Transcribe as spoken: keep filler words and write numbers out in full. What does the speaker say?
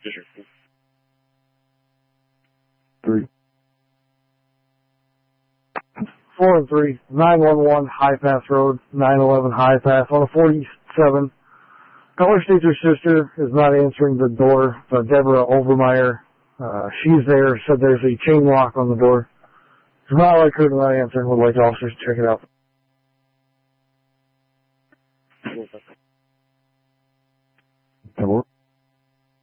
Three. Four and three. nine one one High Pass Road, nine eleven High Pass on a forty-seven. Caller states her sister is not answering the door, but Deborah Overmeyer, uh, she's there, said there's a chain lock on the door. It's not like her to not answer and would like officers to check it out. Hello?